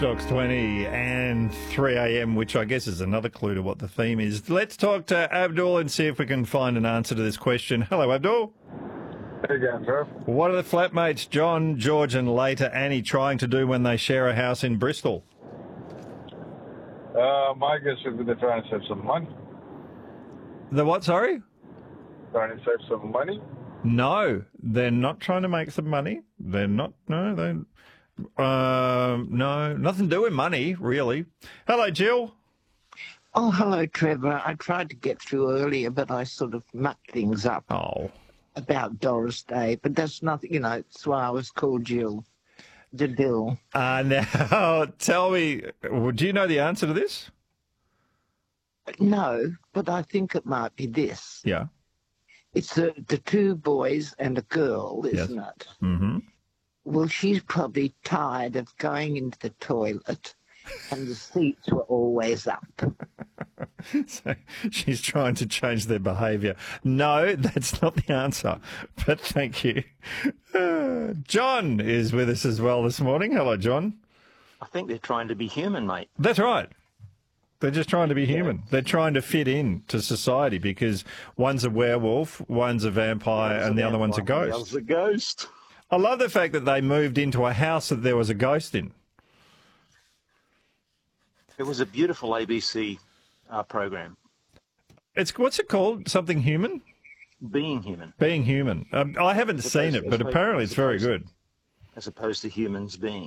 Docs 20 and 3 a.m, which I guess is another clue to what the theme is. Let's talk to Abdul and see if we can find an answer to this question. Hello, Abdul. How you going, Trev? What are the flatmates John, George and later Annie trying to do when they share a house in Bristol? My guess would be they're trying to save some money. The what, sorry? Trying to save some money? No, they're not trying to make some money. They're not, no, nothing to do with money, really. Hello, Jill. Oh, hello, Trevor. I tried to get through earlier, but I sort of mucked things up about Doris Day. But that's nothing, that's why I was called Jill. Dill. Now, tell me, do you know the answer to this? No, but I think it might be this. Yeah. It's the two boys and a girl, isn't it? Mm-hmm. Well, she's probably tired of going into the toilet and the seats were always up. So she's trying to change their behaviour. No, that's not the answer, but thank you. John is with us as well this morning. Hello, John. I think they're trying to be human, mate. That's right. They're just trying to be human. They're trying to fit in to society because one's a werewolf, one's a vampire, and the other one's a ghost. The other's a ghost. I love the fact that they moved into a house that there was a ghost in. It was a beautiful ABC program. What's it called? Something human? Being human. Being human. I haven't seen it, but apparently it's very good. As opposed to humans being.